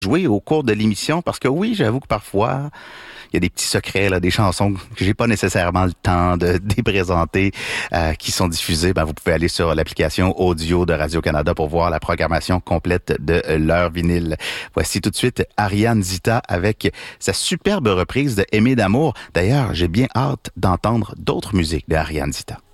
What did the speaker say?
jouer au cours de l'émission parce que oui, j'avoue que parfois, il y a des petits secrets, là, des chansons que j'ai pas nécessairement le temps de présenter qui sont diffusées. Ben, vous pouvez aller sur l'application audio de Radio-Canada pour voir la programmation complète de leur vinyle. Voici tout de suite Ariane Zita avec sa superbe reprise de Aimer d'amour. D'ailleurs, j'ai bien hâte d'entendre d'autres musiques de Ariane Zita.